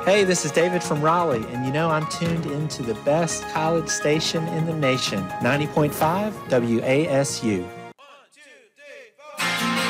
Hey, this is David from Raleigh, and you know I'm tuned into the best college station in the nation, 90.5 WASU.